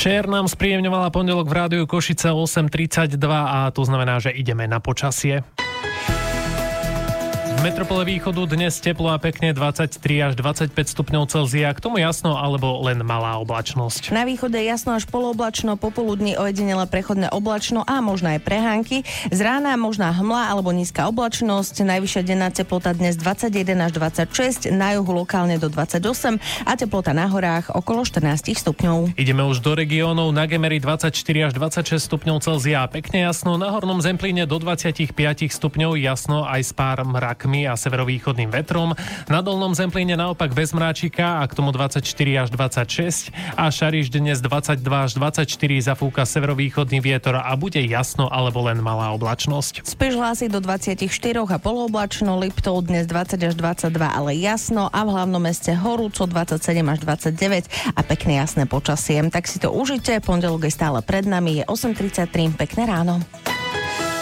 Šér nám spríjemňovala pondelok v rádiu Košice 8:32 a to znamená, že ideme na počasie. V metropole východu dnes teplo a pekne 23 až 25 stupňov Celzia. K tomu jasno alebo len malá oblačnosť. Na východe jasno až polooblačno, popoludní ojedinele prechodné oblačno a možno aj prehánky. Z rána možná hmla alebo nízka oblačnosť. Najvyššia denná teplota dnes 21 až 26, na juhu lokálne do 28 a teplota na horách okolo 14 stupňov. Ideme už do regiónov. Na Gemeri 24 až 26 stupňov Celzia. Pekne jasno. Na Hornom Zemplíne do 25 stupňov jasno aj s pár mrakmi a severovýchodným vetrom. Na Dolnom Zemplíne naopak bez mráčika a k tomu 24 až 26 a Šariš dnes 22 až 24 zafúka severovýchodný vietor a bude jasno alebo len malá oblačnosť. Spiš hlási do 24 a polooblačno, Liptov dnes 20 až 22, ale jasno a v hlavnom meste horúco 27 až 29 a pekne jasné počasie. Tak si to užite, pondelok je stále pred nami, je 8:33, pekné ráno.